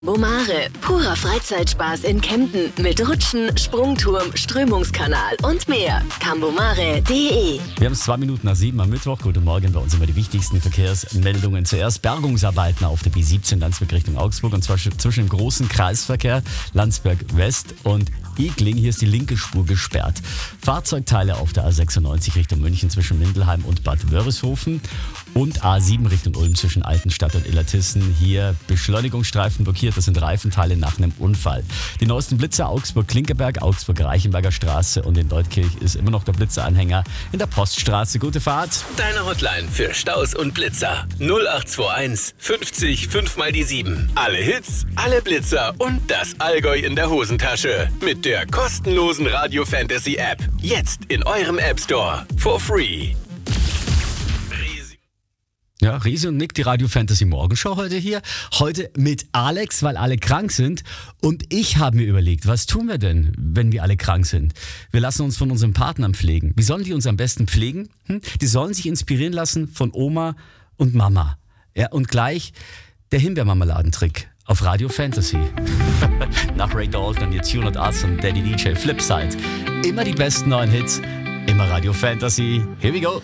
Bomare, purer Freizeitspaß in Kempten mit Rutschen, Sprungturm, Strömungskanal und mehr. Cambomare.de. Wir haben es 2 Minuten nach 7 am Mittwoch. Guten Morgen, bei uns immer die wichtigsten Verkehrsmeldungen. Zuerst Bergungsarbeiten auf der B17 Landsberg Richtung Augsburg, und zwar zwischen dem großen Kreisverkehr Landsberg West und Egling. Hier ist die linke Spur gesperrt. Fahrzeugteile auf der A96 Richtung München zwischen Mindelheim und Bad Wörishofen und A7 Richtung Ulm zwischen Altenstadt und Illertissen. Hier Beschleunigungsstreifen blockiert. Das sind Reifenteile nach einem Unfall. Die neuesten Blitzer Augsburg-Klinkerberg, Augsburg-Reichenberger Straße und in Leutkirch ist immer noch der Blitzeranhänger in der Poststraße. Gute Fahrt. Deine Hotline für Staus und Blitzer. 0821 50 5 mal die 7. Alle Hits, alle Blitzer und das Allgäu in der Hosentasche. Mit der kostenlosen Radio Fantasy App. Jetzt in eurem App Store. For free. Ja, Riese und Nick, die Radio Fantasy Morgenshow heute hier. Heute mit Alex, weil alle krank sind. Und ich habe mir überlegt, was tun wir denn, wenn wir alle krank sind? Wir lassen uns von unserem Partner pflegen. Wie sollen die uns am besten pflegen? Die sollen sich inspirieren lassen von Oma und Mama. Ja, und gleich der Himbeermarmeladentrick auf Radio Fantasy. Nach Ray Dalton, jetzt You Not Us und Daddy DJ Flipside. Immer die besten neuen Hits, immer Radio Fantasy. Here we go.